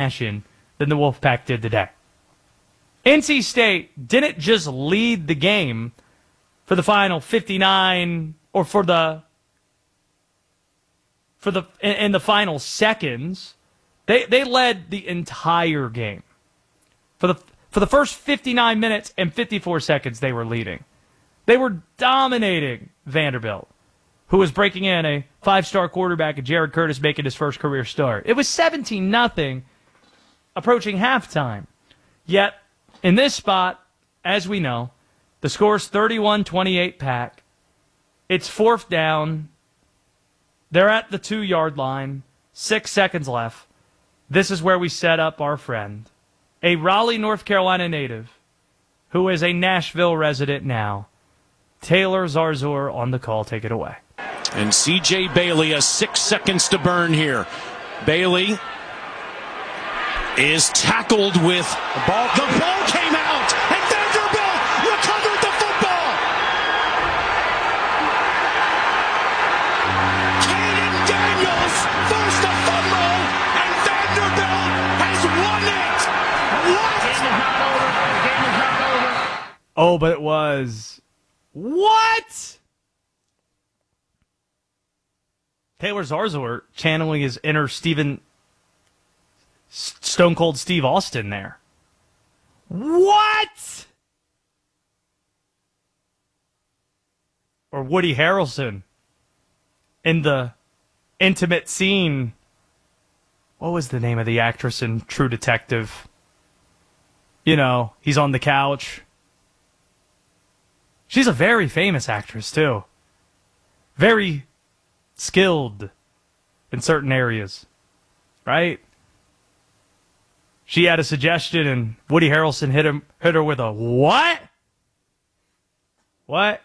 fashion than the Wolfpack did today. NC State didn't just lead the game for the final 59 or in the final seconds. They led the entire game. For the first 59 minutes and 54 seconds, they were leading. They were dominating Vanderbilt, who was breaking in a 5-star quarterback and Jared Curtis making his first career start. It was 17-0 approaching halftime. Yet, in this spot, as we know, the score's 31-28 Pack. It's 4th down. They're at the 2-yard line. 6 seconds left. This is where we set up our friend, a Raleigh, North Carolina native, who is a Nashville resident now. Taylor Zarzor on the call. Take it away. And C.J. Bailey has 6 seconds to burn here. Bailey is tackled with the ball. The ball came out, and Vanderbilt recovered the football. Caden Daniels forced a fumble, and Vanderbilt has won it. What? Game is not over. Oh, but it was. What? Taylor Zarzor channeling his inner Stone Cold Steve Austin there. What? Or Woody Harrelson in the intimate scene. What was the name of the actress in True Detective? You know, he's on the couch. She's a very famous actress, too. Very skilled in certain areas, right? She had a suggestion, and Woody Harrelson hit her with a what? What?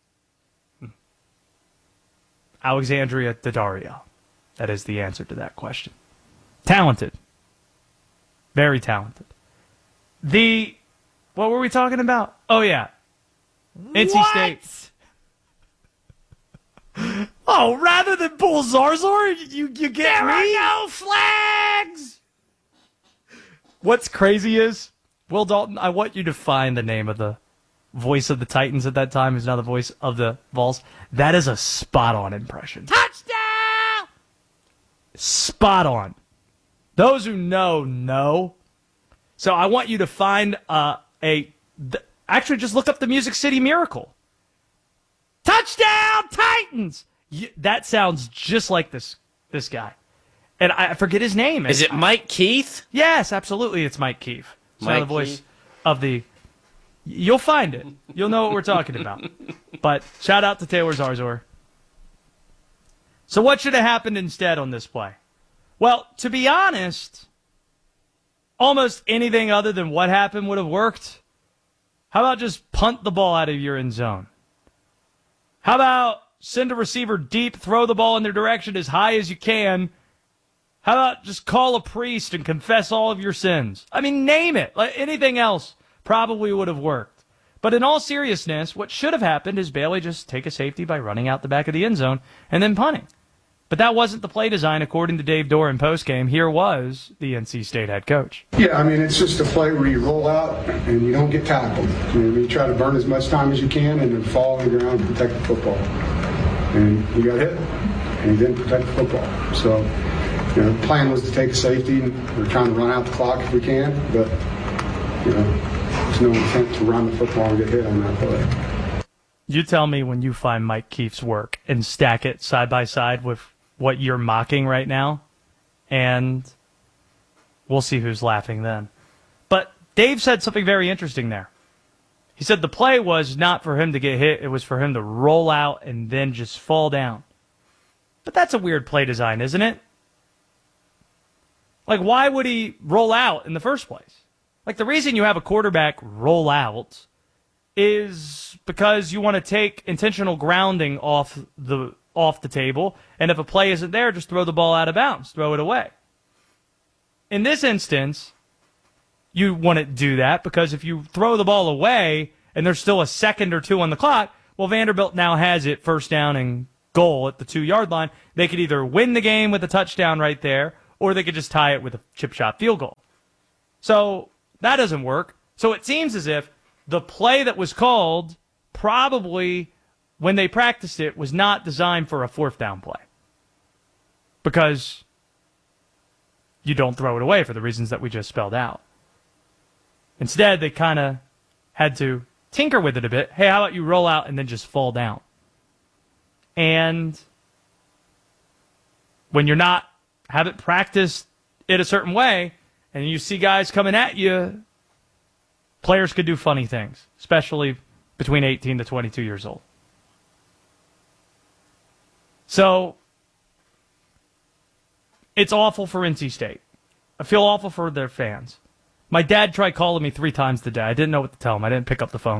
Alexandria Daddario. That is the answer to that question. Talented. Very talented. What were we talking about? Oh, yeah. NC State. Oh, rather than pull Zarzor, you get There me? are no flags! What's crazy is, Will Dalton, I want you to find the name of the voice of the Titans at that time, who's now the voice of the Vols. That is a spot-on impression. Touchdown! Spot on. Those who know. So I want you to find actually just look up the Music City Miracle. Touchdown, Titans! That sounds just like this guy. And I forget his name. Is it Mike Keith? Yes, absolutely, it's Mike Keith. It's not the voice of the... You'll find it. You'll know what we're talking about. But shout out to Taylor Zarzor. So what should have happened instead on this play? Well, to be honest, almost anything other than what happened would have worked. How about just punt the ball out of your end zone? How about send a receiver deep, throw the ball in their direction as high as you can? How about just call a priest and confess all of your sins? I mean, name it. Like anything else probably would have worked. But in all seriousness, what should have happened is Bailey just take a safety by running out the back of the end zone and then punting. But that wasn't the play design, according to Dave Doran postgame. Here was the NC State head coach. Yeah, I mean, it's just a play where you roll out and you don't get tackled. You try to burn as much time as you can and then fall on the ground and protect the football. And you got hit, and you didn't protect the football. So, the plan was to take a safety. We're trying to run out the clock if we can, but, there's no intent to run the football and get hit on that play. You tell me when you find Mike Keefe's work and stack it side by side with what you're mocking right now, and we'll see who's laughing then. But Dave said something very interesting there. He said the play was not for him to get hit, it was for him to roll out and then just fall down. But that's a weird play design, isn't it? Like, why would he roll out in the first place? Like, the reason you have a quarterback roll out is because you want to take intentional grounding off the table, and if a play isn't there, just throw the ball out of bounds, throw it away. In this instance, you want to do that because if you throw the ball away and there's still a second or two on the clock, well, Vanderbilt now has it first down and goal at the 2-yard line. They could either win the game with a touchdown right there, or they could just tie it with a chip shot field goal. So that doesn't work. So it seems as if the play that was called probably when they practiced it was not designed for a fourth down play. Because you don't throw it away for the reasons that we just spelled out. Instead, they kind of had to tinker with it a bit. Hey, how about you roll out and then just fall down? And when you're not, haven't practiced it a certain way, and you see guys coming at you, players could do funny things, especially between 18 to 22 years old. So, it's awful for NC State. I feel awful for their fans. My dad tried calling me 3 times today. I didn't know what to tell him. I didn't pick up the phone.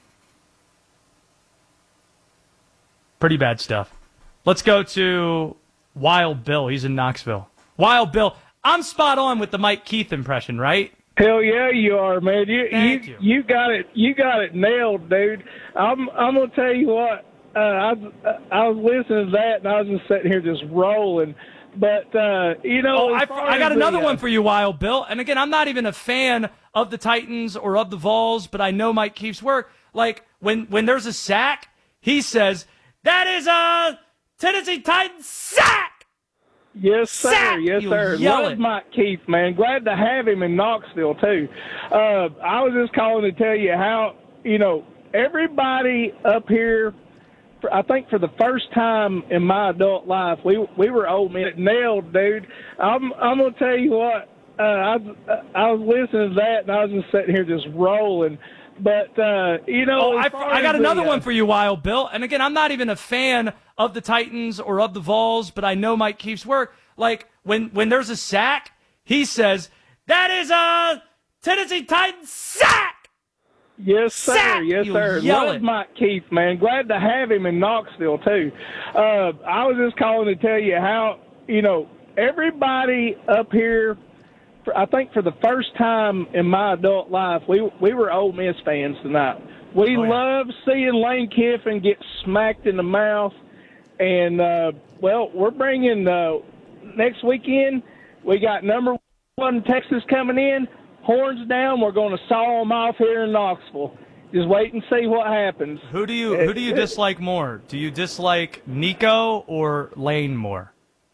Pretty bad stuff. Let's go to Wild Bill. He's in Knoxville. Wild Bill, I'm spot on with the Mike Keith impression, right? Hell yeah, you are, man. Thank you. You got it. You got it nailed, dude. I'm gonna tell you what. I was listening to that, and I was just sitting here just rolling. But I got another one for you, Wild Bill. And again, I'm not even a fan of the Titans or of the Vols, but I know Mike Keith's work. Like when there's a sack, he says, "That is a Tennessee Titans sack." Yes, sir. Sack! Yes, You sir. yell Love it. Mike Keith, man. Glad to have him in Knoxville, too. I was just calling to tell you how, everybody up here, I think for the first time in my adult life, we were Ole Miss. Nailed, dude. I'm going to tell you what. I was listening to that, and I was just sitting here just rolling. But, I got another one for you, Wild Bill. And again, I'm not even a fan of the Titans or of the Vols, but I know Mike Keith's work. Like when there's a sack, he says, "That is a Tennessee Titans sack." Yes, sir. Sack! Yes, You sir. yell Love it. Mike Keith, man. Glad to have him in Knoxville, too. I was just calling to tell you how, everybody up here, I think for the first time in my adult life, we were Ole Miss fans tonight. We love seeing Lane Kiffin get smacked in the mouth. And, we're bringing next weekend, we got number 1 Texas coming in. Horns down. We're going to saw them off here in Knoxville. Just wait and see what happens. Who do you dislike more? Do you dislike Nico or Lane more?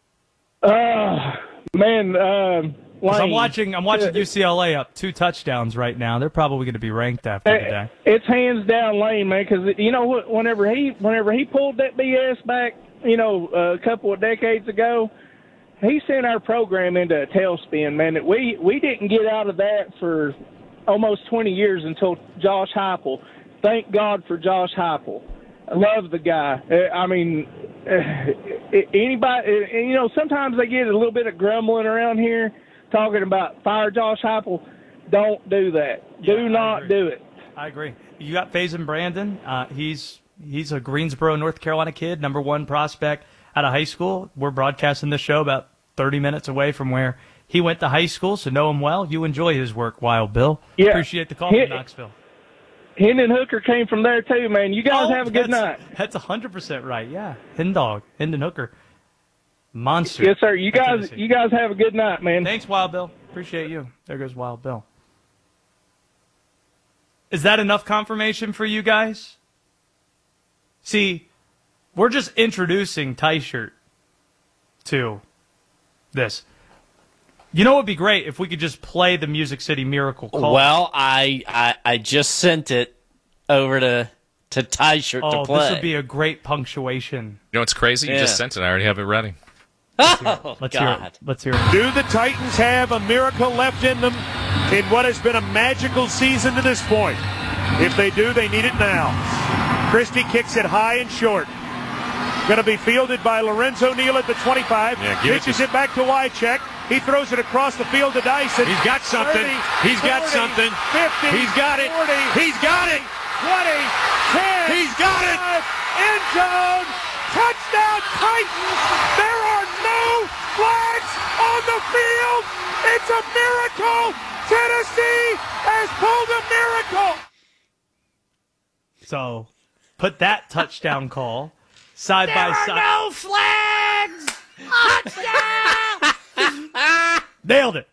Man, Lane. I'm watching UCLA up 2 touchdowns right now. They're probably going to be ranked after today. It's hands down Lane, man. Because you know what? Whenever he pulled that BS back, a couple of decades ago, he sent our program into a tailspin, man. That we didn't get out of that for almost 20 years until Josh Heupel. Thank God for Josh Heupel. I love the guy. Anybody, sometimes they get a little bit of grumbling around here talking about fire Josh Heupel. Don't do that. Do not do it. I agree. You got Faison Brandon. He's a Greensboro, North Carolina kid, number 1 prospect out of high school. We're broadcasting this show about 30 minutes away from where he went to high school, so know him well. You enjoy his work, Wild Bill. Yeah. Appreciate the call from Knoxville. Hendon Hooker came from there too, man. You guys have a good night. That's 100% right. Yeah, Hendon Hooker, monster. Yes, sir. You guys have a good night, man. Thanks, Wild Bill. Appreciate you. There goes Wild Bill. Is that enough confirmation for you guys? See, we're just introducing Tyshirt to this. You know what would be great if we could just play the Music City Miracle call. Well, I just sent it over to Tyshirt to play. This would be a great punctuation. You know what's crazy? You just sent it. I already have it ready. Let's hear it. Let's hear it. Do the Titans have a miracle left in them in what has been a magical season to this point? If they do, they need it now. Christie kicks it high and short. Going to be fielded by Lorenzo Neal at the 25. Pitches it back to Wycheck. He throws it across the field to Dyson. He's got something. 30, He's got 40, something. 50. He's got it. 40. He's got it. 20. 10. He's got it. End zone. Touchdown Titans. There are no flags on the field. It's a miracle. Tennessee has pulled a miracle. So, put that touchdown call side by side. No flags! Touchdown! Nailed it.